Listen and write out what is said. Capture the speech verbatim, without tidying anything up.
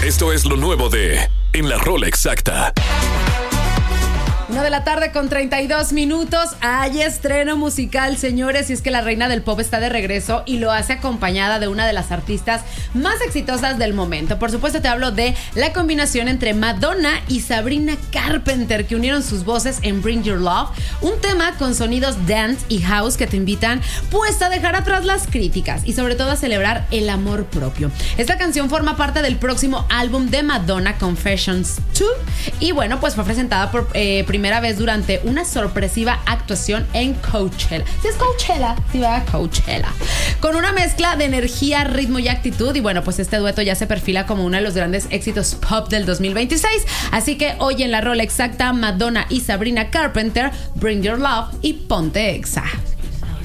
Esto es lo nuevo de En la Rola Exacta. Una de la tarde con treinta y dos minutos. Hay estreno musical, señores, y es que la reina del pop está de regreso y lo hace acompañada de una de las artistas más exitosas del momento. Por supuesto te hablo de la combinación entre Madonna y Sabrina Carpenter, que unieron sus voces en Bring Your Love, un tema con sonidos dance y house que te invitan pues a dejar atrás las críticas y sobre todo a celebrar el amor propio. Esta canción forma parte del próximo álbum de Madonna, Confessions dos, y bueno, pues fue presentada por eh, primera vez durante una sorpresiva actuación en Coachella. ¿Sí es Coachella? Sí, va a Coachella. Con una mezcla de energía, ritmo y actitud. Y bueno, pues este dueto ya se perfila como uno de los grandes éxitos pop del dos mil veintiséis. Así que hoy en la rola exacta, Madonna y Sabrina Carpenter, Bring Your Love y Ponte Exa.